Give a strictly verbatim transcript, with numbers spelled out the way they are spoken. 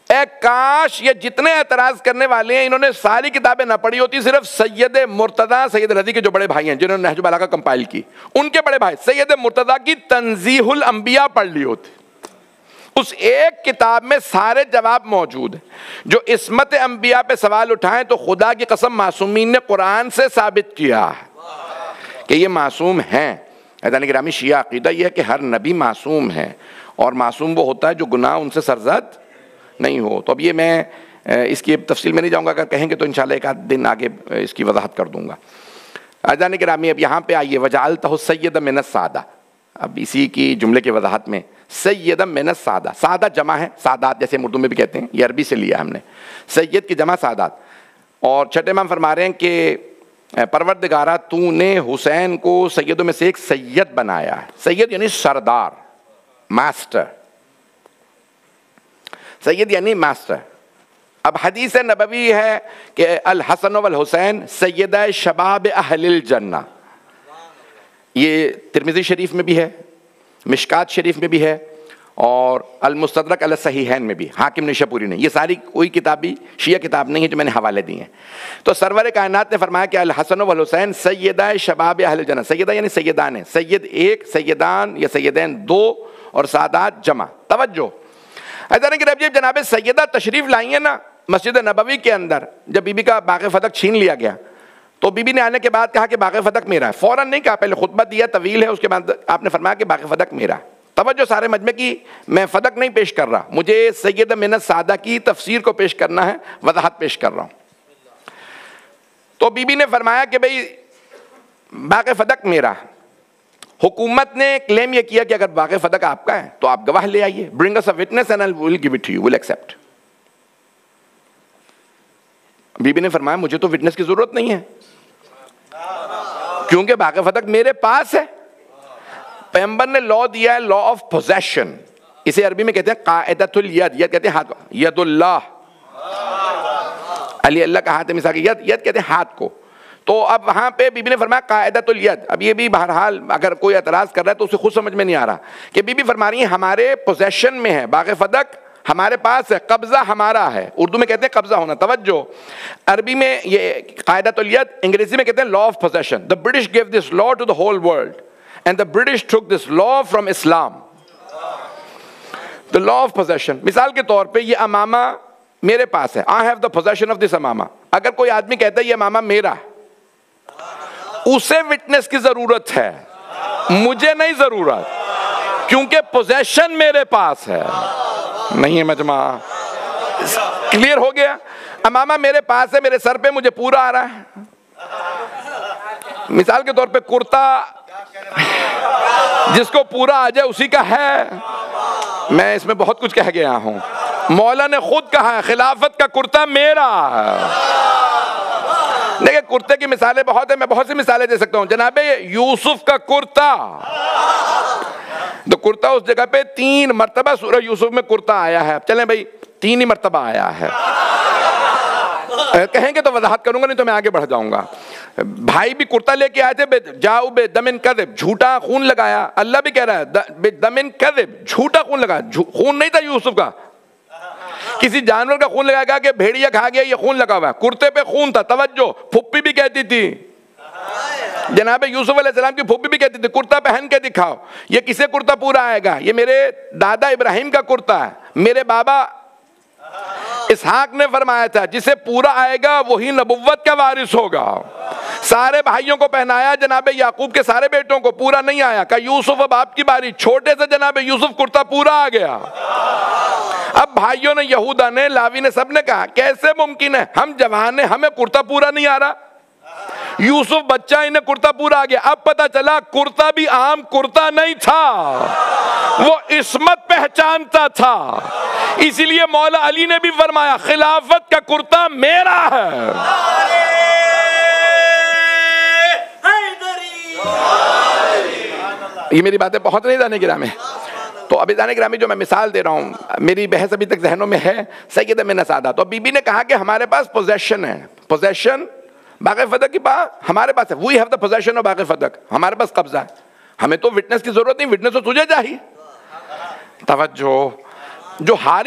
اے کاش یہ جتنے اعتراض کرنے والے ہیں انہوں نے ساری کتابیں نہ پڑھی ہوتی، صرف سید مرتضیٰ سید رضی کے جو بڑے بھائی ہیں جنہوں نے نہج البلاغہ کمپائل کی، ان کے بڑے بھائی سید مرتضیٰ کی تنزیہ الانبیاء پڑھ لی ہوتی۔ اس ایک کتاب میں سارے جواب موجود ہیں۔ جو عصمت انبیاء پہ سوال اٹھائیں تو خدا کی قسم معصومین نے قرآن سے ثابت کیا ہے کہ یہ معصوم ہیں۔ عزیزان گرامی، شیعہ عقیدہ یہ ہے کہ ہر نبی معصوم ہے، اور معصوم وہ ہوتا ہے جو گناہ ان سے سرزد نہیں ہو۔ تو اب یہ میں اس کی تفصیل میں نہیں جاؤں گا، اگر کہیں گے تو انشاءاللہ ایک آدھ دن آگے اس کی وضاحت کر دوں گا۔ عزیزان گرامی، اب یہاں پہ آئیے، وجعلتہ سیدا من السادہ، اب اسی کی جملے کی وضاحت میں سیدا من السادہ، سادہ جمع ہے، سادات جیسے اردو میں بھی کہتے ہیں، یہ عربی سے لیا ہم نے، سید کی جمع سادات۔ اور چھٹے امام فرما رہے ہیں کہ پروردگارہ تو نے حسین کو سیدوں میں سے ایک سید بنایا ہے۔ سید یعنی سردار، ماسٹر، سید یعنی ماسٹر۔ اب حدیث نبوی ہے کہ الحسن والحسین سیدہ شباب اہل الجنہ، یہ ترمذی شریف میں بھی ہے، مشکات شریف میں بھی ہے، اور المستدرک علی الصحیحین میں بھی، حاکم نیشاپوری نے، یہ ساری کوئی کتابی شیعہ کتاب نہیں ہے جو میں نے حوالے دیے ہیں۔ تو سرور کائنات نے فرمایا کہ الحسن والحسین سیدہ شباب اہل الجنہ، سیدہ یعنی سیدان ہے، سید ایک، سیدان یا سیدین دو، اور سادات جمع۔ توجہ، حضرت کہ جب جناب سیدہ تشریف لائیں ہیں نا مسجد نبوی کے اندر، جب بی بی کا باغ فتح چھین لیا گیا تو بی بی نے آنے کے بعد کہا کہ باغ فتح میرا ہے، فوراً نہیں کہا، پہلے خطبہ دیا طویل ہے، اس کے بعد آپ نے فرمایا کہ باغ فتح میرا ہے۔ توجہ سارے مجمع کی، میں فتح نہیں پیش کر رہا، مجھے سید من السادہ کی تفسیر کو پیش کرنا ہے، وضاحت پیش کر رہا ہوں۔ تو بی بی نے فرمایا کہ بھئی باغ فتح میرا، حکومت نے کلیم یہ کیا کہ اگر باغ فتح آپ کا ہے تو آپ گواہ لے آئیے، bring us a witness and I will give it to you, will accept۔ Be be نے فرمایا مجھے تو وٹنس کی ضرورت نہیں ہے، کیونکہ باغ فتح میرے پاس ہے۔ پیغمبر نے لا دیا ہے، لا آف پوزیشن، اسے عربی میں کہتے ہیں قاعدۃ الید، ید کہتے ہیں ہاتھ، ید اللہ، علی اللہ کا ہاتھ ہے، مثال کی ید، ید کہتے ہیں ہاتھ کو۔ تو اب وہاں پہ بی بی نے فرمایا قاعدۃ الید۔ اب یہ بھی بہرحال اگر کوئی اعتراض کر رہا ہے تو اسے خود سمجھ میں نہیں آ رہا کہ بی بی فرما رہی ہیں ہمارے پوزیشن میں ہے باغ فتح، ہمارے پاس ہے، قبضہ ہمارا ہے، اردو میں کہتے ہیں قبضہ ہونا۔ توجہ، عربی میں یہ قاعدۃ الید، انگریزی میں کہتے ہیں law of position. The British gave this law to the whole world and the British took this law from Islam. The law of possession، مثال کے طور پہ یہ امامہ میرے پاس ہے، I have the possession of this امامہ۔ اگر کوئی آدمی کہتا ہے یہ امامہ میرا ہے، اسے وٹنس کی ضرورت ہے، مجھے نہیں ضرورت، کیونکہ پوزیشن میرے پاس ہے۔ نہیں ہے مجمع، کلیئر ہو گیا؟ امامہ میرے پاس ہے، میرے سر پہ مجھے پورا آ رہا ہے۔ مثال کے طور پہ کرتا جس کو پورا آ جائے اسی کا ہے۔ میں اس میں بہت کچھ کہہ گیا ہوں، مولا نے خود کہا ہے خلافت کا کرتا میرا ہے۔ دیکھیں کرتے کی مثالیں بہت ہیں، میں بہت سی مثالیں دے سکتا ہوں۔ جناب یوسف کا کرتا، تو کرتا اس جگہ پہ تین مرتبہ سورہ یوسف میں کرتا آیا ہے، چلیں بھائی تین ہی مرتبہ آیا ہے، کہیں گے تو وضاحت کروں گا، نہیں تو میں آگے بڑھ جاؤں گا۔ بھائی بھی کرتا لے کے آئے تھے، جاؤ بے دمن کذب، جھوٹا خون لگایا، اللہ بھی کہہ رہا ہے بے دمن کذب، جھوٹا خون لگایا، خون نہیں تھا یوسف کا، کسی جانور کا خون لگا کہ بھیڑیا کھا گیا یہ خون لگا ہوا ہے، کرتے پہ خون تھا۔ توجہ، پھپھی بھی کہتی تھی، جناب یوسف علیہ السلام کی پھپھی بھی کہتی تھی کرتا پہن کے دکھاؤ، یہ کسے کرتا پورا آئے گا؟ یہ میرے دادا ابراہیم کا کرتا ہے، میرے بابا اسحاق نے فرمایا تھا جسے پورا آئے گا وہی نبوت کا وارث ہوگا۔ سارے بھائیوں کو پہنایا، جناب یعقوب کے سارے بیٹوں کو، پورا نہیں آیا، کہا یوسف اب آپ کی باری، چھوٹے سے جناب یوسف کرتا پورا آ گیا۔ اب بھائیوں نے، یہودا نے، لاوی نے، سب نے کہا کیسے ممکن ہے، ہم جوان ہیں ہمیں کرتا پورا نہیں آ رہا، یوسف بچہ انہیں کرتا پورا آ گیا۔ اب پتا چلا کرتا بھی عام کرتا نہیں تھا، وہ عصمت پہچانتا تھا، اسی لیے مولا علی نے بھی فرمایا خلافت کا کرتا میرا ہے۔ یہ میری باتیں پہنچ نہیں جانے گرامی، تو ابھی جانے گرامی جو میں مثال دے رہا ہوں میری بحث ابھی تک ذہنوں میں ہے، سید من السادہ۔ تو بی بی نے کہا کہ ہمارے پاس پوزیشن ہے، پوزیشن باغ فتح کی بات ہمارے پاس ہے، we have the position of باغ فتح، ہمارے پاس قبضہ ہے، ہمیں تو وٹنس کی ضرورت نہیں، وٹنس تو تجھے چاہیے۔ توجہ، جو ہاری